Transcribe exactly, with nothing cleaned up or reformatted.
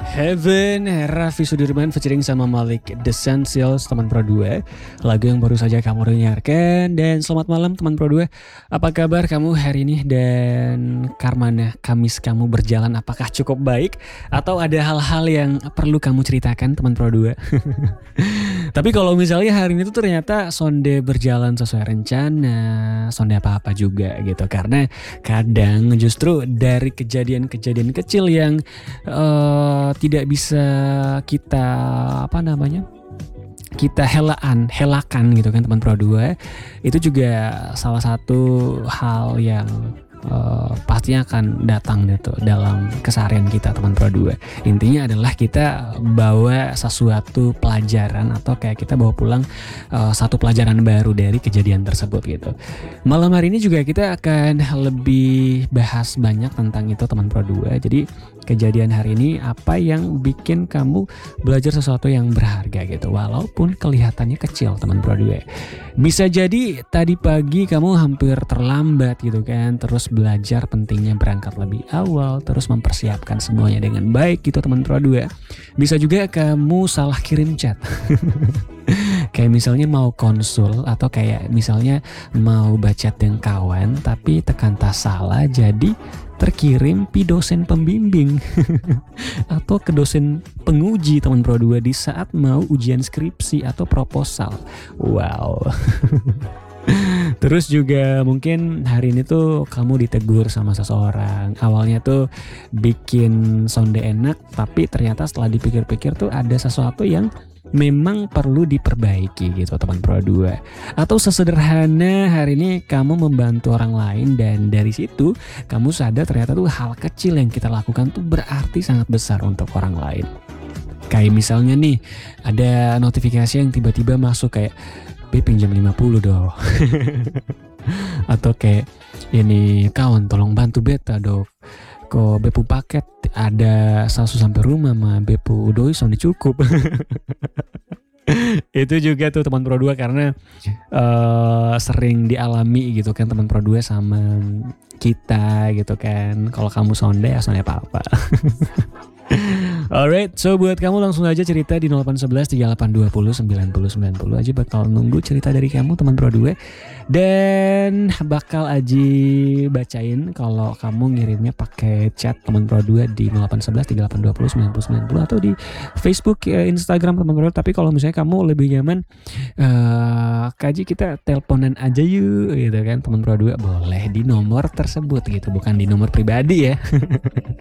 Heaven, Raffi Sudirman featuring sama Malik The Essentials, teman Pro dua. Lagu yang baru saja kamu dengarkan. Dan selamat malam teman Pro dua. Apa kabar kamu hari ini dan karmana Kamis kamu berjalan apakah cukup baik? Atau ada hal-hal yang perlu kamu ceritakan teman Pro dua? Tapi kalau misalnya hari ini tuh ternyata sonde berjalan sesuai rencana, sonde apa-apa juga gitu. Karena kadang justru dari kejadian-kejadian kecil yang uh, tidak bisa kita apa namanya kita helaan helakan gitu kan teman Pro dua, itu juga salah satu hal yang Uh, pastinya akan datang gitu dalam keseharian kita teman Pro dua. Intinya adalah kita bawa sesuatu pelajaran atau kayak kita bawa pulang uh, satu pelajaran baru dari kejadian tersebut gitu. Malam hari ini juga kita akan lebih bahas banyak tentang itu teman Pro dua. Jadi kejadian hari ini apa yang bikin kamu belajar sesuatu yang berharga gitu, walaupun kelihatannya kecil teman Pro dua. Bisa jadi tadi pagi kamu hampir terlambat gitu kan, terus belajar pentingnya berangkat lebih awal, terus mempersiapkan semuanya dengan baik gitu teman Pro dua. Bisa juga kamu salah kirim chat. Kayak misalnya mau konsul atau kayak misalnya mau baca dengan kawan tapi tekan tas salah, jadi terkirim pi dosen pembimbing atau ke dosen penguji teman Pro dua di saat mau ujian skripsi atau proposal. Wow. Terus juga mungkin hari ini tuh kamu ditegur sama seseorang. Awalnya tuh bikin sonde enak, tapi ternyata setelah dipikir-pikir tuh ada sesuatu yang memang perlu diperbaiki gitu teman Pro dua. Atau sesederhana hari ini kamu membantu orang lain dan dari situ kamu sadar ternyata tuh hal kecil yang kita lakukan tuh berarti sangat besar untuk orang lain. Kayak misalnya nih ada notifikasi yang tiba-tiba masuk kayak B pinjam lima puluh dong. Atau kayak ini kawan tolong bantu beta dong. Kok bepu paket ada salsu sampai rumah mah bepu doi soalnya cukup. Itu juga tuh teman Pro dua karena uh, sering dialami gitu kan teman Pro dua sama kita gitu kan. Kalau kamu sonde ya sonde apa-apa. Alright, so buat kamu langsung aja cerita di nol delapan satu satu tiga delapan dua nol sembilan nol sembilan nol aja, bakal nunggu cerita dari kamu teman Pro dua. Dan bakal Aji bacain kalau kamu ngirimnya pakai chat teman Pro dua di nol delapan satu satu tiga delapan dua nol sembilan nol sembilan nol atau di Facebook, Instagram teman Pro dua. Tapi kalau misalnya kamu lebih nyaman uh, Kaji kita teleponan aja yuk gitu kan teman Pro dua, boleh di nomor tersebut gitu, bukan di nomor pribadi ya.